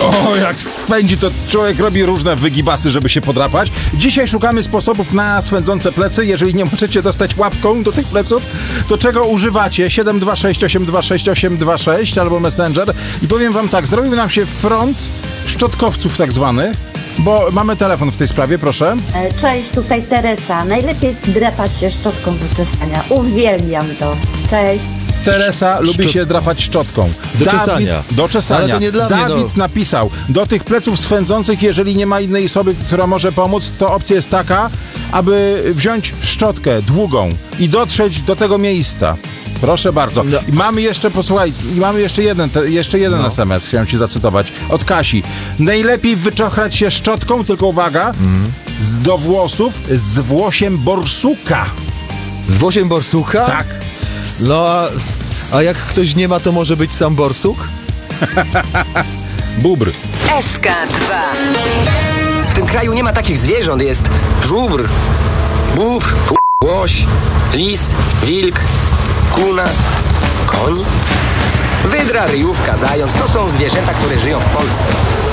O, jak swędzi, to człowiek robi różne wygibasy, żeby się podrapać. Dzisiaj szukamy sposobów na swędzące plecy. Jeżeli nie możecie dostać łapką do tych pleców, to czego używacie? 726 826 826 albo Messenger. I powiem wam tak, zrobił nam się front szczotkowców tak zwanych, bo mamy telefon w tej sprawie, proszę. Cześć, tutaj Teresa. Najlepiej jest drapać się szczotką do czesania. Uwielbiam to. Cześć. Teresa lubi się drapać szczotką. Do czesania. Do czesania. Ale to nie dla mnie, Dawid napisał, do tych pleców swędzących, jeżeli nie ma innej osoby, która może pomóc, to opcja jest taka, aby wziąć szczotkę długą i dotrzeć do tego miejsca. Proszę bardzo. No. I mamy jeszcze, posłuchaj, mamy jeszcze jeden SMS, chciałem ci zacytować, od Kasi. Najlepiej wyczochrać się szczotką, tylko uwaga, do włosów z włosiem borsuka. Z włosiem borsuka? Tak. No, a jak ktoś nie ma, to może być sam borsuk? Bubr. SK2. W tym kraju nie ma takich zwierząt. Jest żubr, bóbr, łoś, lis, wilk, kuna, koń, wydra, ryjówka, zając. To są zwierzęta, które żyją w Polsce.